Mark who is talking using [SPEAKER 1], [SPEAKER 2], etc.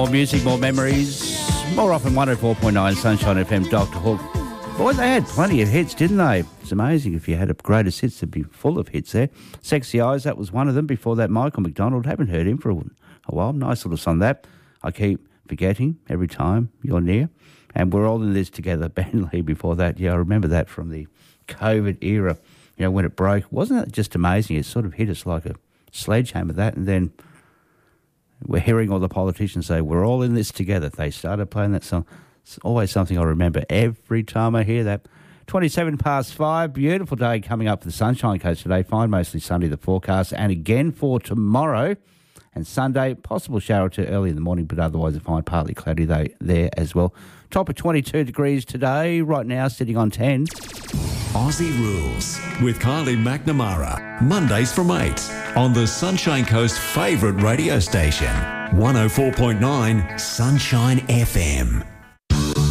[SPEAKER 1] More music, more memories. More often 104.9 Sunshine FM, Dr. Hook. Boy, they had plenty of hits, didn't they? It's amazing. If you had a greatest hits, they'd be full of hits there. Sexy Eyes, that was one of them. Before that, Michael McDonald. Haven't heard him for a while. Nice little song, that. I keep forgetting every time you're near. And We're All in This Together, Ben Lee before that. Yeah, I remember that from the COVID era, you know, when it broke. Wasn't it just amazing? It sort of hit us like a sledgehammer, that. And then we're hearing all the politicians say, we're all in this together. They started playing that song. It's always something I remember every time I hear that. 5:27. Beautiful day coming up for the Sunshine Coast today. Fine, mostly sunny, the forecast. And again for tomorrow and Sunday, possible shower or two early in the morning, but otherwise a fine, partly cloudy day there as well. Top of 22 degrees today. Right now, sitting on 10.
[SPEAKER 2] Aussie Rules with Kylie McNamara. Mondays from 8 on the Sunshine Coast favourite radio station. 104.9 Sunshine FM.